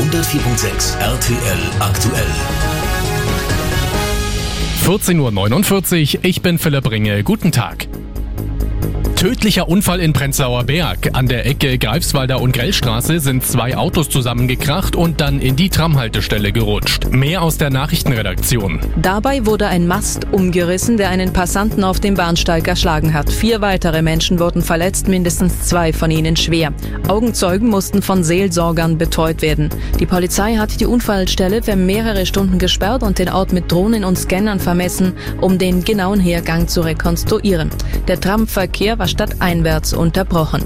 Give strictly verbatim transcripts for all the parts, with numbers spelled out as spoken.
hundertvier Komma sechs R T L aktuell. vierzehn Uhr neunundvierzig, ich bin Philipp Ringe. Guten Tag. Tödlicher Unfall in Prenzlauer Berg. An der Ecke Greifswalder und Grellstraße sind zwei Autos zusammengekracht und dann in die Tramhaltestelle gerutscht. Mehr aus der Nachrichtenredaktion. Dabei wurde ein Mast umgerissen, der einen Passanten auf dem Bahnsteig erschlagen hat. Vier weitere Menschen wurden verletzt, mindestens zwei von ihnen schwer. Augenzeugen mussten von Seelsorgern betreut werden. Die Polizei hat die Unfallstelle für mehrere Stunden gesperrt und den Ort mit Drohnen und Scannern vermessen, um den genauen Hergang zu rekonstruieren. Der Tramverkehr war stadteinwärts unterbrochen.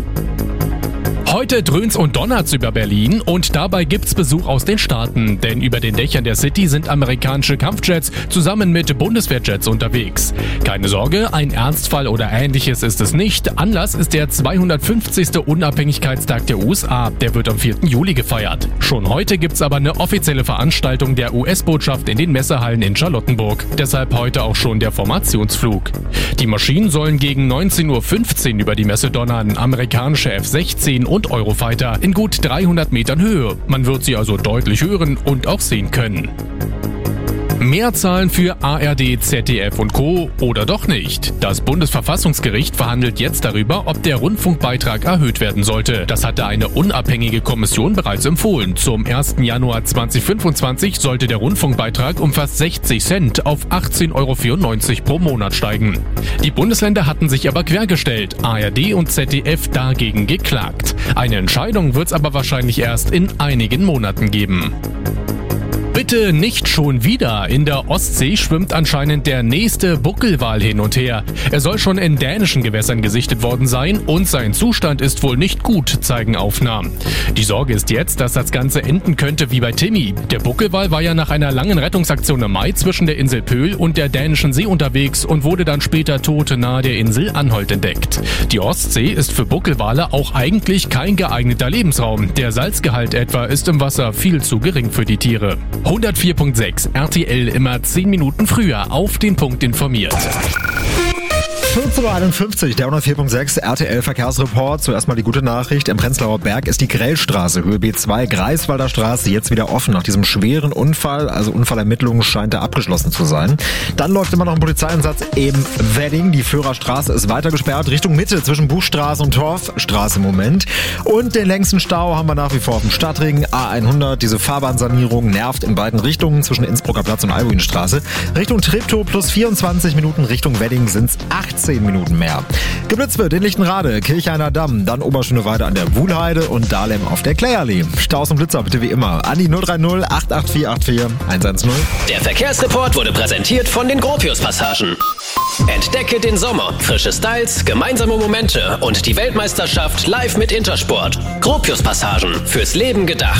Heute dröhnt's und donnert's über Berlin und dabei gibt's Besuch aus den Staaten, denn über den Dächern der City sind amerikanische Kampfjets zusammen mit Bundeswehrjets unterwegs. Keine Sorge, ein Ernstfall oder ähnliches ist es nicht. Anlass ist der zweihundertfünfzigste Unabhängigkeitstag der U S A, der wird am vierten Juli gefeiert. Schon heute gibt's aber eine offizielle Veranstaltung der U S-Botschaft in den Messehallen in Charlottenburg. Deshalb heute auch schon der Formationsflug. Die Maschinen sollen gegen neunzehn Uhr fünfzehn über die Messe donnern, amerikanische F sechzehn und Eurofighter in gut dreihundert Metern Höhe. Man wird sie also deutlich hören und auch sehen können. Mehr Zahlen für A R D, Z D F und Co. oder doch nicht? Das Bundesverfassungsgericht verhandelt jetzt darüber, ob der Rundfunkbeitrag erhöht werden sollte. Das hatte eine unabhängige Kommission bereits empfohlen. Zum ersten Januar zweitausendfünfundzwanzig sollte der Rundfunkbeitrag um fast sechzig Cent auf achtzehn Euro vierundneunzig pro Monat steigen. Die Bundesländer hatten sich aber quergestellt, A R D und Z D F dagegen geklagt. Eine Entscheidung wird es aber wahrscheinlich erst in einigen Monaten geben. Bitte nicht schon wieder. In der Ostsee schwimmt anscheinend der nächste Buckelwal hin und her. Er soll schon in dänischen Gewässern gesichtet worden sein und sein Zustand ist wohl nicht gut, zeigen Aufnahmen. Die Sorge ist jetzt, dass das Ganze enden könnte wie bei Timmy. Der Buckelwal war ja nach einer langen Rettungsaktion im Mai zwischen der Insel Pöhl und der dänischen See unterwegs und wurde dann später tot nahe der Insel Anholt entdeckt. Die Ostsee ist für Buckelwale auch eigentlich kein geeigneter Lebensraum. Der Salzgehalt etwa ist im Wasser viel zu gering für die Tiere. hundertvier Komma sechs R T L immer zehn Minuten früher auf den Punkt informiert. vierzehn Uhr einundfünfzig, der hundertvier Komma sechs R T L Verkehrsreport. Zuerst mal die gute Nachricht. Im Prenzlauer Berg ist die Grellstraße, Höhe B zwei, Greifswalder Straße, jetzt wieder offen nach diesem schweren Unfall. Also Unfallermittlungen scheint da abgeschlossen zu sein. Dann läuft immer noch ein Polizeieinsatz im Wedding. Die Führerstraße ist weiter gesperrt, Richtung Mitte zwischen Buchstraße und Torfstraße im Moment. Und den längsten Stau haben wir nach wie vor auf dem Stadtring A hundert. Diese Fahrbahnsanierung nervt in beiden Richtungen zwischen Innsbrucker Platz und Albuinstraße. Richtung Treptow plus vierundzwanzig Minuten, Richtung Wedding sind's achtzehn Minuten mehr. Geblitzt wird in Lichtenrade, Kirchhainer Damm, dann Oberschöneweide an der Wuhlheide und Dahlem auf der Klayallee. Staus und Blitzer bitte wie immer an die null drei null acht acht vier acht vier eins eins null. Der Verkehrsreport wurde präsentiert von den Gropius-Passagen. Entdecke den Sommer, frische Styles, gemeinsame Momente und die Weltmeisterschaft live mit Intersport. Gropius-Passagen, fürs Leben gedacht.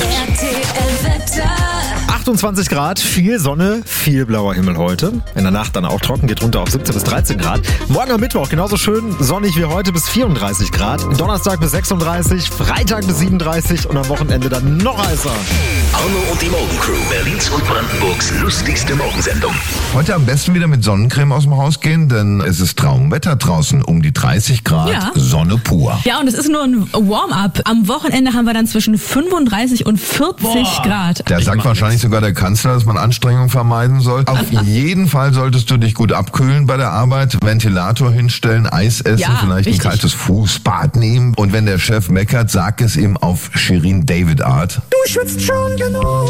achtundzwanzig Grad, viel Sonne, viel blauer Himmel heute. In der Nacht dann auch trocken, geht runter auf siebzehn bis dreizehn Grad. Morgen am Mittwoch genauso schön sonnig wie heute bis vierunddreißig Grad. Donnerstag bis sechsunddreißig, Freitag bis siebenunddreißig und am Wochenende dann noch heißer. Arno und die Morgencrew, Berlins und Brandenburgs lustigste Morgensendung. Heute am besten wieder mit Sonnencreme aus dem Haus gehen, denn es ist Traumwetter draußen, um die dreißig Grad, ja. Sonne pur. Ja, und es ist nur ein Warm-up. Am Wochenende haben wir dann zwischen fünfunddreißig und vierzig Boah. Grad. Da sagt wahrscheinlich sogar der Kanzler, dass man Anstrengung vermeiden soll. Auf jeden Fall solltest du dich gut abkühlen bei der Arbeit, Ventilator hinstellen, Eis essen, Ja, vielleicht richtig. ein kaltes Fußbad nehmen. Und wenn der Chef meckert, sag es ihm auf Shirin David Art. Du schwitzt schon genug.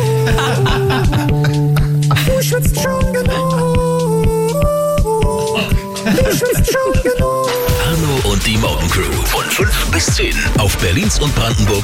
Du schwitzt schon genug. Du schwitzt schon genug. Arno und die Morgencrew von fünf bis zehn auf Berlins und Brandenburgs